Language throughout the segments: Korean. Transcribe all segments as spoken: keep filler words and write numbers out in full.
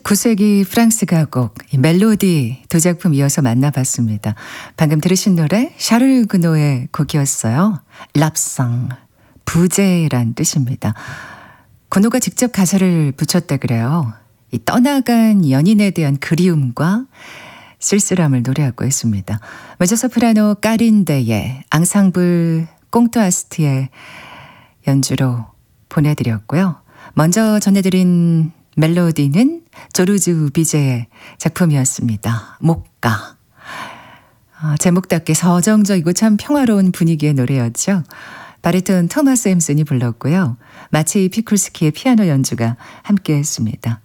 구 세기 프랑스 가곡 이 멜로디 두 작품 이어서 만나봤습니다. 방금 들으신 노래 샤를 그노의 곡이었어요. 랍상, 부재란 뜻입니다. 그노가 직접 가사를 붙였다 그래요. 이 떠나간 연인에 대한 그리움과 쓸쓸함을 노래하고 있습니다. 메조소프라노 까린데의 앙상블 꽁토아스트의 연주로 보내드렸고요. 먼저 전해드린 멜로디는 조르주 비제의 작품이었습니다. 목가. 어, 제목답게 서정적이고 참 평화로운 분위기의 노래였죠. 바리톤 토마스 햄슨이 불렀고요. 마치 피쿨스키의 피아노 연주가 함께했습니다.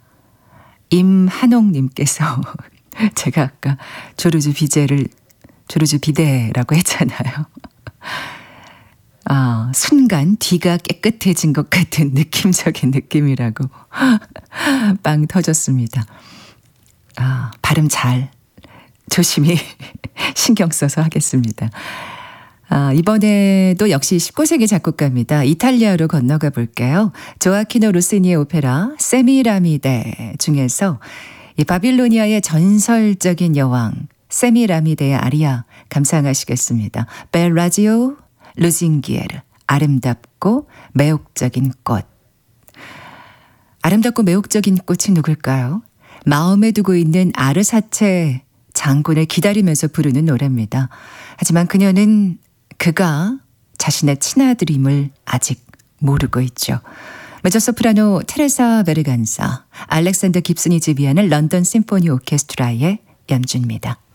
임한옥님께서 제가 아까 조르주 비제를 조르주 비데라고 했잖아요. 아, 순간 뒤가 깨끗해진 것 같은 느낌적인 느낌이라고 빵 터졌습니다. 아, 발음 잘 조심히 신경 써서 하겠습니다. 아, 이번에도 역시 십구 세기 작곡가입니다. 이탈리아로 건너가 볼게요. 조아키노 루시니의 오페라 세미라미데 중에서 이 바빌로니아의 전설적인 여왕 세미라미데의 아리아 감상하시겠습니다. 벨라지오 루징기에르, 아름답고 매혹적인 꽃. 아름답고 매혹적인 꽃이 누굴까요? 마음에 두고 있는 아르사체 장군을 기다리면서 부르는 노래입니다. 하지만 그녀는 그가 자신의 친아들임을 아직 모르고 있죠. 메조소프라노 테레사 베르간사, 알렉산더 깁슨이 지휘하는 런던 심포니 오케스트라의 연주입니다.